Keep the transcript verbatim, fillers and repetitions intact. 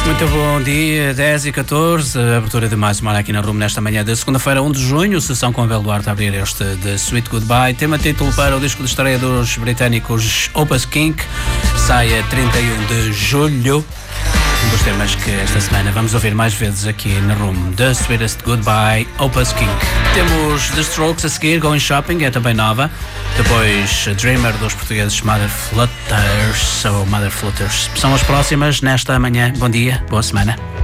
Muito bom dia, dez e catorze, a abertura de mais uma hora aqui na Rumo nesta manhã de segunda-feira, um de junho, sessão com Abel Duarte a abrir este de Sweet Goodbye, tema título para o disco de estreia dos britânicos Opus Kink, sai a trinta e um de julho, um dos temas que esta semana vamos ouvir mais vezes aqui na Rumo, The Sweetest Goodbye, Opus Kink. Temos The Strokes a seguir, Going Shopping, é também nova, depois Dreamer dos portugueses Mother Flutters, ou Mother Flutters, são as próximas nesta manhã. Bom dia, boa semana.